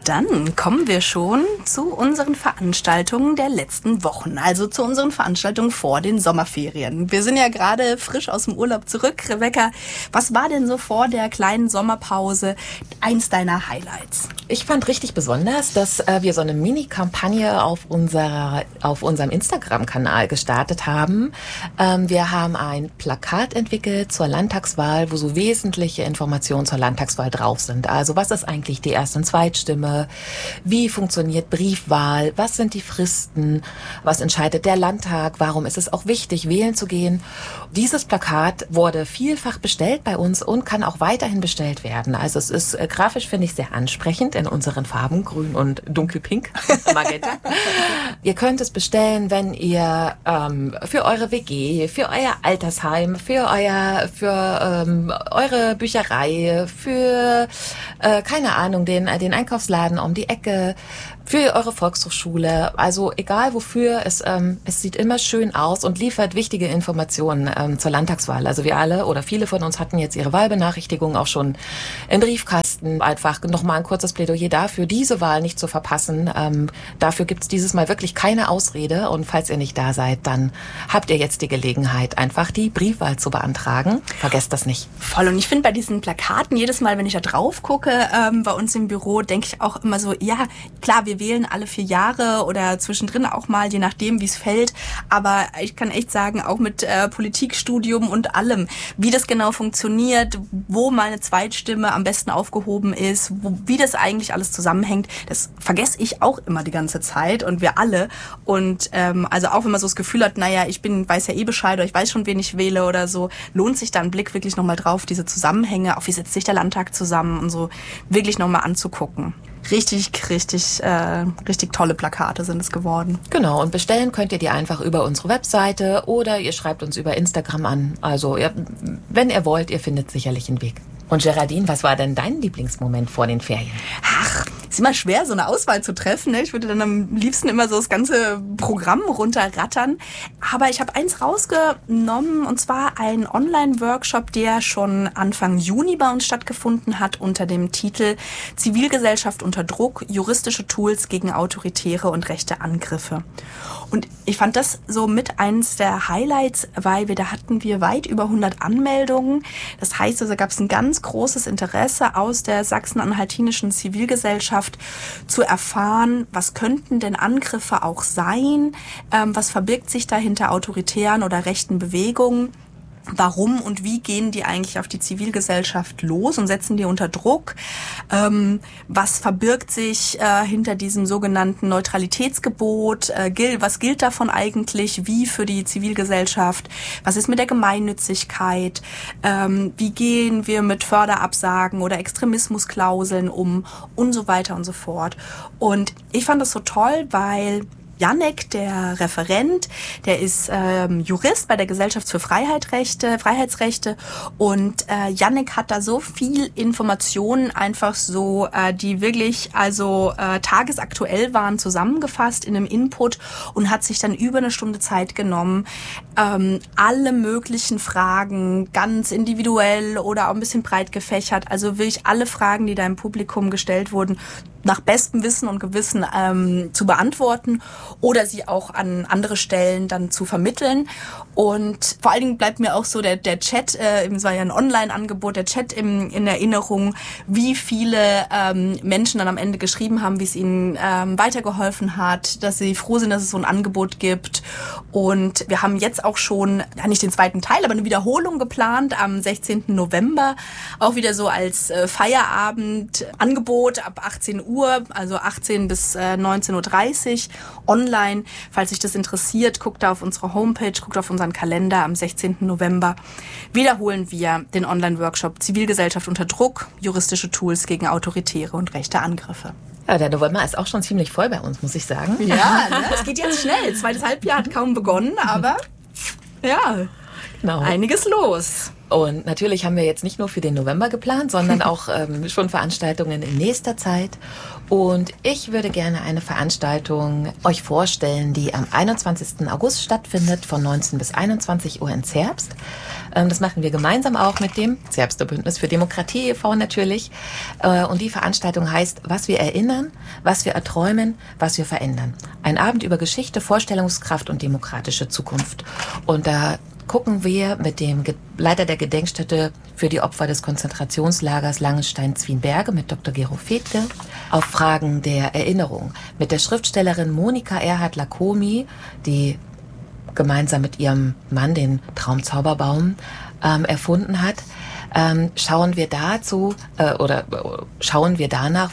Dann kommen wir schon zu unseren Veranstaltungen der letzten Wochen, also zu unseren Veranstaltungen vor den Sommerferien. Wir sind ja gerade frisch aus dem Urlaub zurück. Rebecca, was war denn so vor der kleinen Sommerpause eins deiner Highlights? Ich fand richtig besonders, dass wir so eine Mini-Kampagne auf unserem Instagram-Kanal gestartet haben. Wir haben ein Plakat entwickelt zur Landtagswahl, wo so wesentliche Informationen zur Landtagswahl drauf sind. Also was ist eigentlich die Erst- und Zweitstimme? Wie funktioniert Briefwahl? Was sind die Fristen? Was entscheidet der Landtag? Warum ist es auch wichtig, wählen zu gehen? Dieses Plakat wurde vielfach bestellt bei uns und kann auch weiterhin bestellt werden. Also es ist grafisch, finde ich, sehr ansprechend in unseren Farben, grün und dunkelpink, Magenta. Ihr könnt es bestellen, wenn ihr für eure WG, für euer Altersheim, für eure Bücherei, für, keine Ahnung, den Einkaufsladen um die Ecke, für eure Volkshochschule, also egal wofür, es sieht immer schön aus und liefert wichtige Informationen zur Landtagswahl. Also wir alle oder viele von uns hatten jetzt ihre Wahlbenachrichtigung auch schon im Briefkasten. Einfach nochmal ein kurzes Plädoyer dafür, diese Wahl nicht zu verpassen. Dafür gibt's dieses Mal wirklich keine Ausrede und falls ihr nicht da seid, dann habt ihr jetzt die Gelegenheit, einfach die Briefwahl zu beantragen. Vergesst das nicht. Voll, und ich finde bei diesen Plakaten, jedes Mal, wenn ich da drauf gucke, bei uns im Büro, denke ich auch immer so, ja, klar, wir wählen alle 4 Jahre oder zwischendrin auch mal, je nachdem, wie es fällt. Aber ich kann echt sagen, auch mit Politikstudium und allem, wie das genau funktioniert, wo meine Zweitstimme am besten aufgehoben ist, wie das eigentlich alles zusammenhängt, das vergesse ich auch immer die ganze Zeit und wir alle. Und also auch wenn man so das Gefühl hat, naja, weiß ja eh Bescheid oder ich weiß schon, wen ich wähle oder so, lohnt sich da ein Blick wirklich nochmal drauf, diese Zusammenhänge, auch wie setzt sich der Landtag zusammen und so wirklich nochmal anzugucken. Richtig tolle Plakate sind es geworden. Genau, und bestellen könnt ihr die einfach über unsere Webseite oder ihr schreibt uns über Instagram an. Also wenn ihr wollt, ihr findet sicherlich einen Weg. Und Geraldine, was war denn dein Lieblingsmoment vor den Ferien? Ach, ist immer schwer, so eine Auswahl zu treffen. Ne? Ich würde dann am liebsten immer so das ganze Programm runterrattern. Aber ich habe eins rausgenommen, und zwar einen Online-Workshop, der schon Anfang Juni bei uns stattgefunden hat, unter dem Titel Zivilgesellschaft unter Druck, juristische Tools gegen autoritäre und rechte Angriffe. Und ich fand das so mit eins der Highlights, weil da hatten wir weit über 100 Anmeldungen. Das heißt, also gab es ein ganz großes Interesse aus der sachsen-anhaltinischen Zivilgesellschaft zu erfahren, was könnten denn Angriffe auch sein, was verbirgt sich da hinter autoritären oder rechten Bewegungen. Warum und wie gehen die eigentlich auf die Zivilgesellschaft los und setzen die unter Druck? Was verbirgt sich hinter diesem sogenannten Neutralitätsgebot? Was gilt davon eigentlich? Wie für die Zivilgesellschaft? Was ist mit der Gemeinnützigkeit? Wie gehen wir mit Förderabsagen oder Extremismusklauseln um? Und so weiter und so fort. Und ich fand das so toll, weil Jannik, der Referent, der ist Jurist bei der Gesellschaft für Freiheitsrechte und Jannik hat da so viel Informationen einfach so, die wirklich tagesaktuell waren, zusammengefasst in einem Input und hat sich dann über eine Stunde Zeit genommen, alle möglichen Fragen ganz individuell oder auch ein bisschen breit gefächert, also wirklich alle Fragen, die da im Publikum gestellt wurden, nach bestem Wissen und Gewissen zu beantworten oder sie auch an andere Stellen dann zu vermitteln. Und vor allen Dingen bleibt mir auch so der Chat, es war ja ein Online-Angebot, der Chat in Erinnerung, wie viele Menschen dann am Ende geschrieben haben, wie es ihnen weitergeholfen hat, dass sie froh sind, dass es so ein Angebot gibt. Und wir haben jetzt auch schon, ja nicht den zweiten Teil, aber eine Wiederholung geplant am 16. November, auch wieder so als Feierabend-Angebot ab 18 Uhr, also 18 bis 19.30 Uhr online. Falls sich das interessiert, guckt da auf unsere Homepage, guckt auf unseren Kalender. Am 16. November wiederholen wir den Online-Workshop Zivilgesellschaft unter Druck, juristische Tools gegen autoritäre und rechte Angriffe. Ja, der November ist auch schon ziemlich voll bei uns, muss ich sagen. Ja, ne? Es geht jetzt schnell. Zweites Halbjahr hat kaum begonnen, aber ja, genau. Einiges los. Und natürlich haben wir jetzt nicht nur für den November geplant, sondern auch schon Veranstaltungen in nächster Zeit. Und ich würde gerne eine Veranstaltung euch vorstellen, die am 21. August stattfindet, von 19 bis 21 Uhr in Zerbst. Das machen wir gemeinsam auch mit dem Zerbster Bündnis für Demokratie e.V. natürlich. Und die Veranstaltung heißt, was wir erinnern, was wir erträumen, was wir verändern. Ein Abend über Geschichte, Vorstellungskraft und demokratische Zukunft. Und da gucken wir mit dem Leiter der Gedenkstätte für die Opfer des Konzentrationslagers Langenstein-Zwienberge, mit Dr. Gero Fedke, auf Fragen der Erinnerung. Mit der Schriftstellerin Monika Erhardt-Lacomi, die gemeinsam mit ihrem Mann den Traumzauberbaum erfunden hat, schauen wir danach,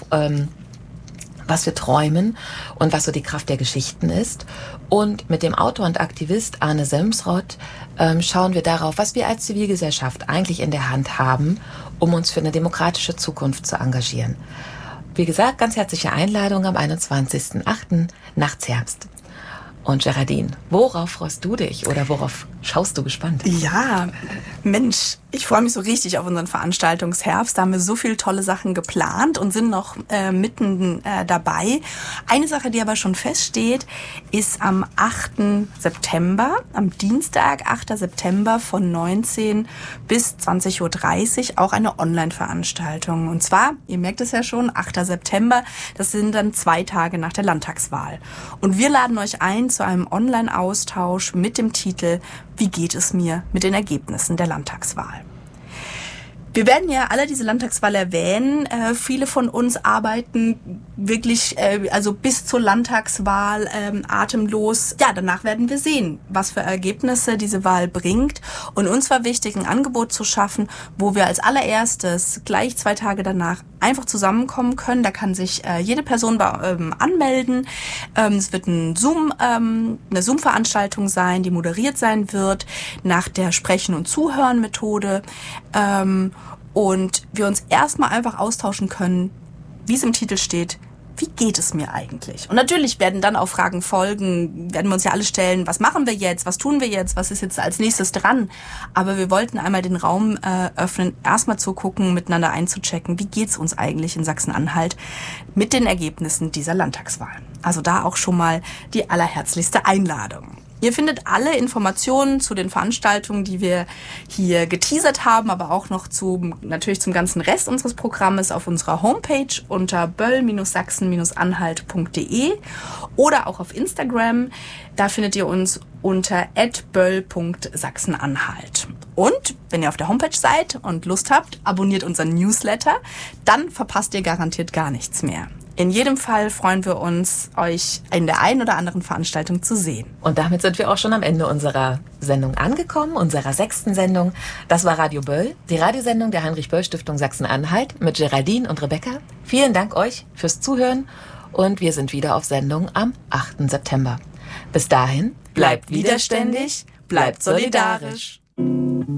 was wir träumen und was so die Kraft der Geschichten ist. Und mit dem Autor und Aktivist Arne Semsrott schauen wir darauf, was wir als Zivilgesellschaft eigentlich in der Hand haben, um uns für eine demokratische Zukunft zu engagieren. Wie gesagt, ganz herzliche Einladung am 21.08. nach Zerbst. Und Geraldine, worauf freust du dich oder worauf schaust du gespannt? Ja, Mensch, ich freue mich so richtig auf unseren Veranstaltungsherbst. Da haben wir so viele tolle Sachen geplant und sind noch mitten dabei. Eine Sache, die aber schon feststeht, ist am 8. September, am Dienstag, 8. September von 19 bis 20.30 Uhr auch eine Online-Veranstaltung. Und zwar, ihr merkt es ja schon, 8. September, das sind dann 2 Tage nach der Landtagswahl. Und wir laden euch ein zu einem Online-Austausch mit dem Titel Wie geht es mir mit den Ergebnissen der Landtagswahl? Wir werden ja alle diese Landtagswahl erwähnen. Viele von uns arbeiten wirklich also bis zur Landtagswahl atemlos. Ja, danach werden wir sehen, was für Ergebnisse diese Wahl bringt. Und uns war wichtig, ein Angebot zu schaffen, wo wir als allererstes gleich 2 Tage danach einfach zusammenkommen können. Da kann sich jede Person anmelden. Es wird eine Zoom-Veranstaltung sein, die moderiert sein wird nach der Sprechen- und Zuhören-Methode. Und wir uns erstmal einfach austauschen können, wie es im Titel steht, wie geht es mir eigentlich? Und natürlich werden dann auch Fragen folgen, werden wir uns ja alle stellen, was machen wir jetzt, was tun wir jetzt, was ist jetzt als nächstes dran? Aber wir wollten einmal den Raum öffnen, erstmal zu gucken, miteinander einzuchecken, wie geht's uns eigentlich in Sachsen-Anhalt mit den Ergebnissen dieser Landtagswahl. Also da auch schon mal die allerherzlichste Einladung. Ihr findet alle Informationen zu den Veranstaltungen, die wir hier geteasert haben, aber auch noch natürlich zum ganzen Rest unseres Programmes auf unserer Homepage unter böll-sachsen-anhalt.de oder auch auf Instagram. Da findet ihr uns unter @böll.sachsenanhalt. Und wenn ihr auf der Homepage seid und Lust habt, abonniert unseren Newsletter, dann verpasst ihr garantiert gar nichts mehr. In jedem Fall freuen wir uns, euch in der einen oder anderen Veranstaltung zu sehen. Und damit sind wir auch schon am Ende unserer Sendung angekommen, unserer 6. Sendung. Das war Radio Böll, die Radiosendung der Heinrich-Böll-Stiftung Sachsen-Anhalt mit Geraldine und Rebecca. Vielen Dank euch fürs Zuhören und wir sind wieder auf Sendung am 8. September. Bis dahin, bleibt widerständig, bleibt solidarisch.